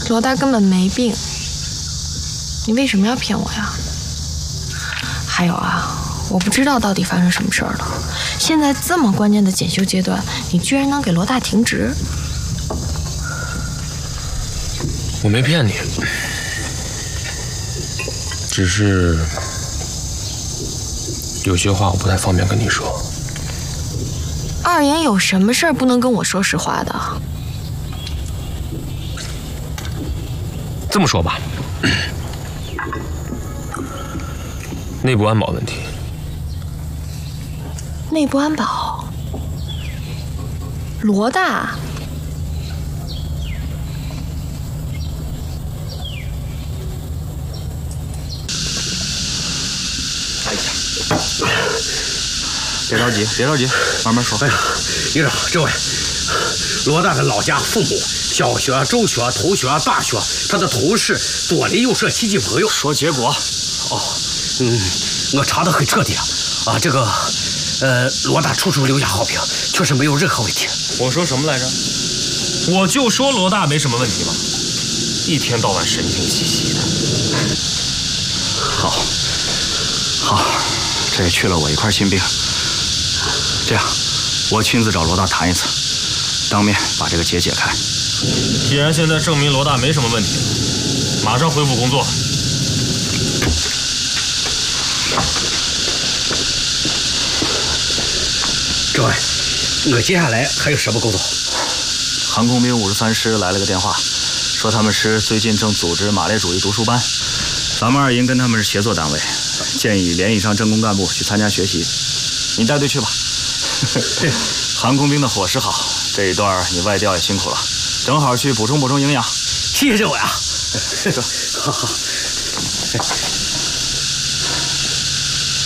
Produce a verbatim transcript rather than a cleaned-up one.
罗大根本没病，你为什么要骗我呀？还有啊，我不知道到底发生什么事儿了。现在这么关键的检修阶段，你居然能给罗大停职？ 我没骗你，只是有些话我不太方便跟你说。 二爷有什么事儿不能跟我说实话的？ 这么说吧，内部安保问题。 内部安保？罗大？ 哎呀，别着急，别着急，慢慢说。 哎呀，营长，这位，罗大的老家、父母、小学、中学、头学、大学，他的同事、左邻右舍、亲戚朋友。 说结果。 哦，嗯，我查得很彻底啊，啊，这个，呃，罗大处处留下好评，确实没有任何问题。 我说什么来着？我就说罗大没什么问题嘛，一天到晚神经兮兮的。 好，好，这也去了我一块心病。这样，我亲自找罗大谈一次，当面把这个结解开。 既然现在证明罗大没什么问题，马上恢复工作。 这位，我接下来还有什么工作？ 航空兵五十三师来了个电话，说他们师最近正组织马列主义读书班，咱们二营跟他们是协作单位，建议连以上政工干部去参加学习。你带队去吧。航空兵的伙食好，这一段你外调也辛苦了，正好去补充补充营养。 谢谢我呀。 走。 好好。